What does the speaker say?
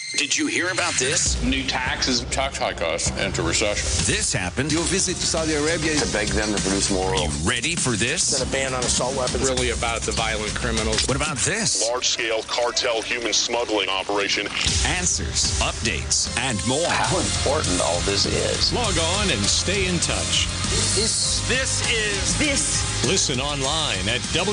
Did you hear about this? New taxes tax us into recession. This happened. You'll visit Saudi Arabia to beg them to produce more oil. You ready for this? A ban on assault weapons. Really about the violent criminals. What about this? Large-scale cartel human smuggling operation. Answers, updates, and more. How important all this is. Log on and stay in touch. This is... Listen online at